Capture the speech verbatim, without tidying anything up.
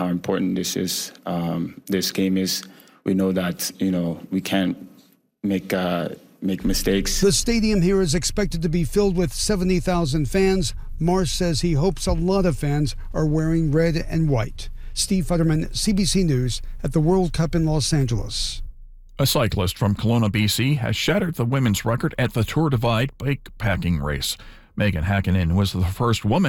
how important this is. Um, this game is. We know that, you know, we can't make uh, make mistakes. The stadium here is expected to be filled with seventy thousand fans. Marsh says he hopes a lot of fans are wearing red and white. Steve Futterman, C B C News, at the World Cup in Los Angeles. A cyclist from Kelowna, B C, has shattered the women's record at the Tour Divide bike packing race. Megan Hakkinen was the first woman